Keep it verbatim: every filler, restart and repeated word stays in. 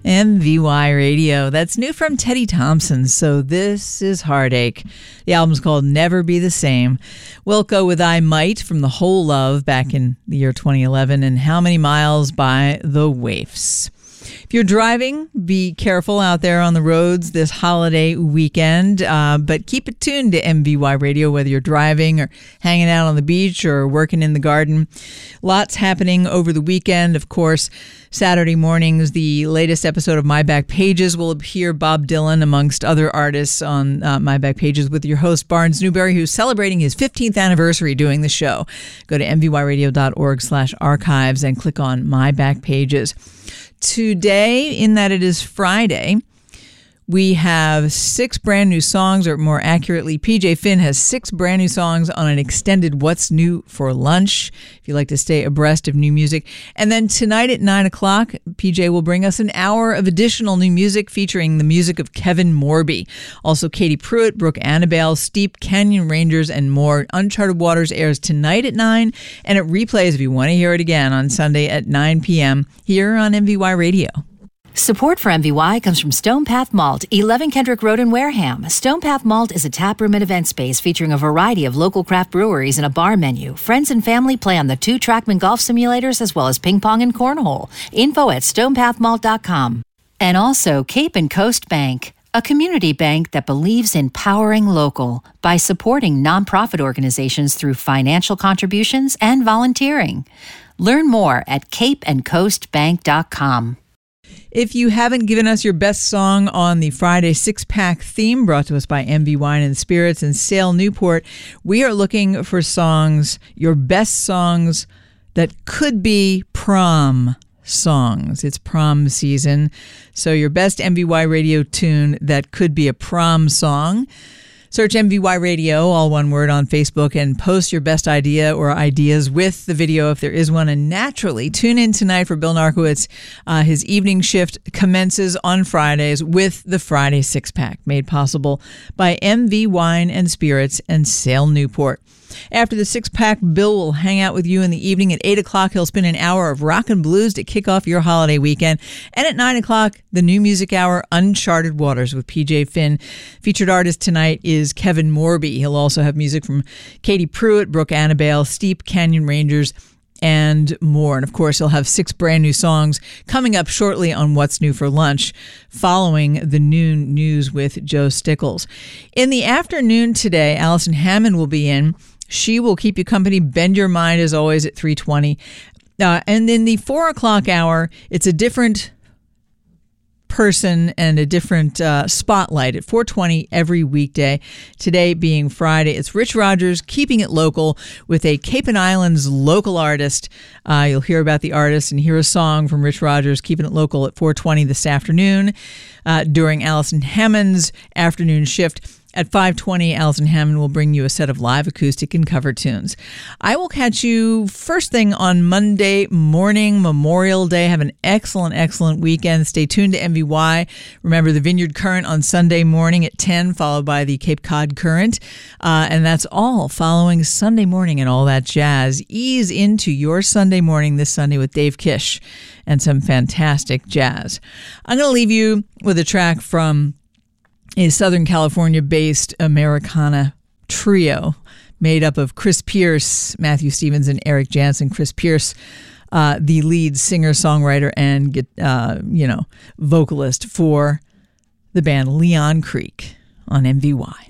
M V Y Radio. That's new from Teddy Thompson. So this is Heartache. The album's called Never Be the Same. Wilco with I Might from The Whole Love back in the year twenty eleven, and How Many Miles by The Waifs. If you're driving, be careful out there on the roads this holiday weekend, uh, but keep it tuned to M V Y Radio, whether you're driving or hanging out on the beach or working in the garden. Lots happening over the weekend. Of course, Saturday mornings, the latest episode of My Back Pages will hear Bob Dylan, amongst other artists, on uh, My Back Pages with your host, Barnes Newberry, who's celebrating his fifteenth anniversary doing the show. Go to mvyradio.org slash archives and click on My Back Pages. Today, in that it is Friday, we have six brand new songs, or more accurately, P J Finn has six brand new songs on an extended What's New for Lunch, if you like to stay abreast of new music. And then tonight at nine o'clock, P J will bring us an hour of additional new music featuring the music of Kevin Morby. Also, Katie Pruitt, Brooke Annabelle, Steep, Canyon Rangers, and more. Uncharted Waters airs tonight at nine, and it replays if you want to hear it again on Sunday at nine p.m. here on M V Y Radio. Support for M V Y comes from Stone Path Malt, eleven Kendrick Road in Wareham. Stone Path Malt is a taproom and event space featuring a variety of local craft breweries and a bar menu. Friends and family play on the two Trackman golf simulators as well as ping pong and cornhole. Info at stone path malt dot com. And also Cape and Coast Bank, a community bank that believes in powering local by supporting nonprofit organizations through financial contributions and volunteering. Learn more at cape and coast bank dot com. If you haven't given us your best song on the Friday six-pack theme brought to us by M V Wine and Spirits and Sale Newport, we are looking for songs, your best songs that could be prom songs. It's prom season, so your best M V Y radio tune that could be a prom song. Search M V Y Radio, all one word, on Facebook and post your best idea or ideas with the video if there is one. And naturally, tune in tonight for Bill Narkowitz. Uh, his evening shift commences on Fridays with the Friday Six-Pack, made possible by M V Wine and Spirits and Sale Newport. After the six-pack, Bill will hang out with you in the evening. At eight o'clock, he'll spend an hour of rock and blues to kick off your holiday weekend. And at nine o'clock, the new music hour, Uncharted Waters with P J Finn. Featured artist tonight is Kevin Morby. He'll also have music from Katie Pruitt, Brooke Annabelle, Steep, Canyon Rangers, and more. And of course, he'll have six brand new songs coming up shortly on What's New for Lunch, following the noon news with Joe Stickles. In the afternoon today, Allison Hammond will be in. She will keep you company. Bend your mind, as always, at three twenty. Uh, and in the four o'clock hour, it's a different person and a different uh, spotlight at four twenty every weekday. Today being Friday, it's Rich Rogers keeping it local with a Cape and Islands local artist. Uh, you'll hear about the artist and hear a song from Rich Rogers keeping it local at four twenty this afternoon uh, during Allison Hammond's afternoon shift. At five twenty, Allison Hammond will bring you a set of live acoustic and cover tunes. I will catch you first thing on Monday morning, Memorial Day. Have an excellent, excellent weekend. Stay tuned to M V Y. Remember the Vineyard Current on Sunday morning at ten, followed by the Cape Cod Current. Uh, and that's all following Sunday morning and all that jazz. Ease into your Sunday morning this Sunday with Dave Kish and some fantastic jazz. I'm going to leave you with a track from a Southern California-based Americana trio made up of Chris Pierce, Matthew Stevens, and Eric Jansen. Chris Pierce, uh, the lead singer-songwriter and uh, you know vocalist for the band Leon Creek on M V Y.